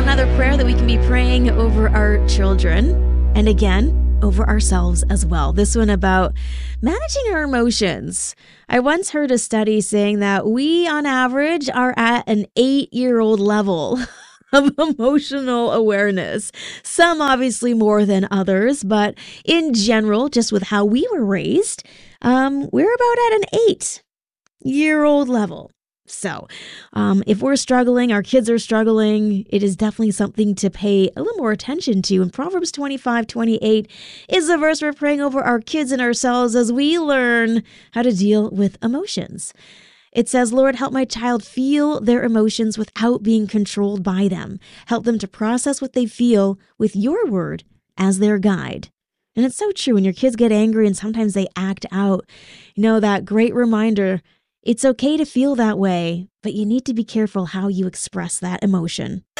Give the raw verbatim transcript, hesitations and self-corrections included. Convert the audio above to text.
another prayer that we can be praying over our children, and again, over ourselves as well. This one about managing our emotions. I once heard a study saying that we, on average, are at an eight-year-old level of emotional awareness. Some obviously more than others, but in general, just with how we were raised, um, we're about at an eight-year-old level. So um, if we're struggling, our kids are struggling, it is definitely something to pay a little more attention to. And Proverbs twenty-five twenty-eight is the verse we're praying over our kids and ourselves as we learn how to deal with emotions. It says, Lord, help my child feel their emotions without being controlled by them. Help them to process what they feel with your word as their guide. And it's so true. When your kids get angry and sometimes they act out, you know, that great reminder, it's okay to feel that way, but you need to be careful how you express that emotion.